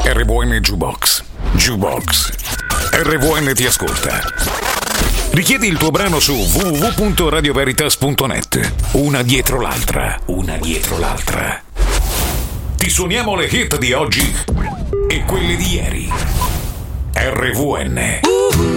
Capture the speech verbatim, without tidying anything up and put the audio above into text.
R V N Jukebox. Jukebox. R V N ti ascolta. Richiedi il tuo brano su w w w punto radio veritas punto net. Una dietro l'altra, una dietro l'altra. Ti suoniamo le hit di oggi e quelle di ieri. R V N.